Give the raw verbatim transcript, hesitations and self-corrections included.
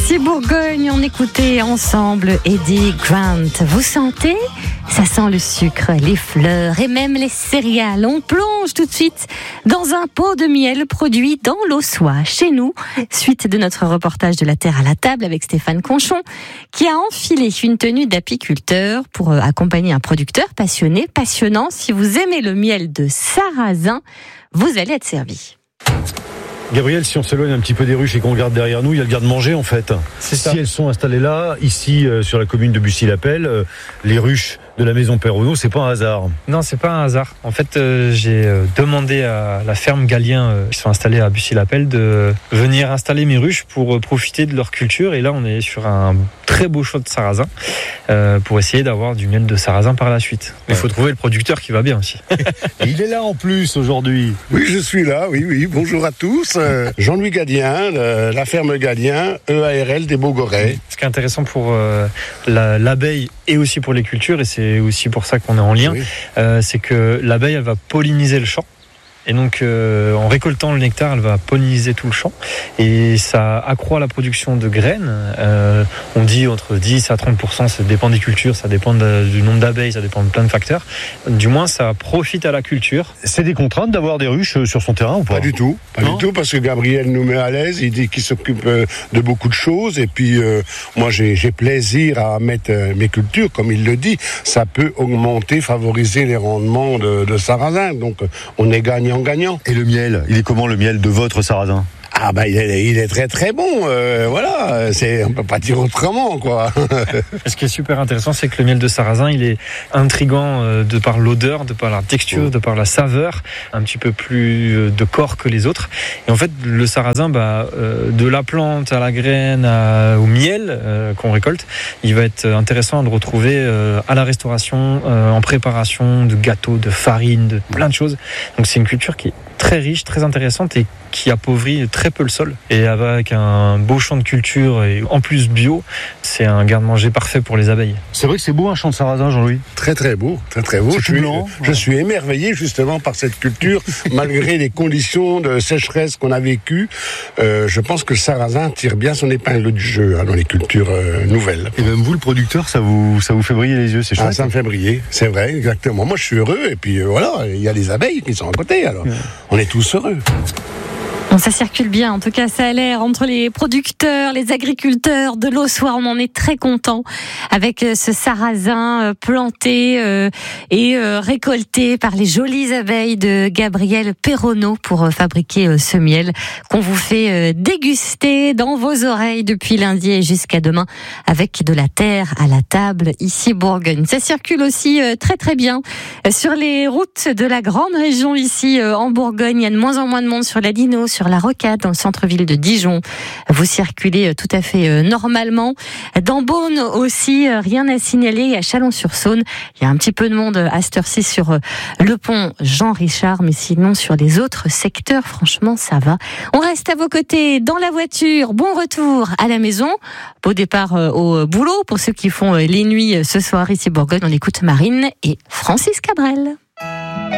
Ici Bourgogne, on écoutait ensemble Eddie Grant. Vous sentez ? Ça sent le sucre, les fleurs et même les céréales. On plonge tout de suite dans un pot de miel produit dans l'Aussois, chez nous. Suite de notre reportage de la Terre à la table avec Stéphane Conchon, qui a enfilé une tenue d'apiculteur pour accompagner un producteur passionné, passionnant. Si vous aimez le miel de sarrasin, vous allez être servi. Gabriel, si on s'éloigne un petit peu des ruches et qu'on regarde derrière nous, il y a le garde-manger en fait. C'est si ça. elles sont installées là, ici euh, sur la commune de Bussy-Lapelle, euh, les ruches de la maison Perronneau, c'est pas un hasard. Non, c'est pas un hasard. En fait, euh, j'ai euh, demandé à la ferme Galien, euh, qui sont installés à Bussy-Lapelle, de venir installer mes ruches pour euh, profiter de leur culture. Et là, on est sur un très beau champ de sarrasin euh, pour essayer d'avoir du miel de sarrasin par la suite. Mais il ouais. faut trouver le producteur qui va bien aussi. Il est là en plus aujourd'hui. Oui, je suis là. Oui, oui. Bonjour à tous. Euh, Jean-Louis Galien, le, la ferme Galien, E A R L des Beaugorets. Ce qui est intéressant pour euh, la, l'abeille et aussi pour les cultures, et c'est aussi pour ça qu'on est en lien, oui. euh, c'est que l'abeille, elle va polliniser le champ. Et donc, euh, en récoltant le nectar, elle va polliniser tout le champ. Et ça accroît la production de graines. Euh, on dit entre dix à trente pour cent, ça dépend des cultures, ça dépend de, du nombre d'abeilles, ça dépend de plein de facteurs. Du moins, ça profite à la culture. C'est des contraintes d'avoir des ruches sur son terrain ou pas ? Pas du tout. Pas non du tout, parce que Gabriel nous met à l'aise. Il dit qu'il s'occupe de beaucoup de choses. Et puis, euh, moi, j'ai, j'ai plaisir à mettre mes cultures, comme il le dit. Ça peut augmenter, favoriser les rendements de, de sarrasin. Donc, on est gagnant. gagnant. Et le miel, il est comment le miel de votre sarrasin ? Ah bah il est, il est très très bon, euh, voilà, c'est, on peut pas dire autrement quoi. Ce qui est super intéressant, c'est que le miel de sarrasin, il est intriguant euh, de par l'odeur, de par la texture, oh. de par la saveur, un petit peu plus euh, de corps que les autres. Et en fait, le sarrasin, bah, euh, de la plante à la graine à, au miel euh, qu'on récolte, il va être intéressant à le retrouver euh, à la restauration, euh, en préparation de gâteaux, de farine, de plein de choses. Donc c'est une culture qui est très riche, très intéressante et qui appauvrit très peu le sol. Et avec un beau champ de culture et en plus bio, c'est un garde-manger parfait pour les abeilles. C'est vrai que c'est beau un champ de sarrasin, Jean-Louis. Très très beau, très très beau. C'est je, suis, blanc, je ouais. suis émerveillé justement par cette culture, malgré les conditions de sécheresse qu'on a vécues. Euh, je pense que le sarrasin tire bien son épingle du jeu hein, dans les cultures euh, nouvelles. Et même vous, le producteur, ça vous, ça vous fait briller les yeux, c'est chouette. Ah, ça me fait briller, c'est vrai, exactement. Moi, je suis heureux et puis euh, voilà, il y a les abeilles qui sont à côté, alors ouais. on est tous heureux. Bon, ça circule bien, en tout cas ça a l'air entre les producteurs, les agriculteurs de l'Aussois, on en est très contents avec ce sarrasin planté euh, et euh, récolté par les jolies abeilles de Gabriel Perronneau pour euh, fabriquer euh, ce miel qu'on vous fait euh, déguster dans vos oreilles depuis lundi et jusqu'à demain avec de la terre à la table ici Bourgogne. Ça circule aussi euh, très très bien euh, sur les routes de la grande région ici euh, en Bourgogne. Il y a de moins en moins de monde sur la Dino, sur la Rocade, dans le centre-ville de Dijon. Vous circulez tout à fait normalement. Dans Beaune aussi, rien à signaler. À Chalon-sur-Saône, il y a un petit peu de monde à cette heure-ci sur le pont Jean-Richard, mais sinon sur les autres secteurs, franchement, ça va. On reste à vos côtés dans la voiture. Bon retour à la maison. Beau départ au boulot pour ceux qui font les nuits ce soir ici Bourgogne. On écoute Marine et Francis Cabrel.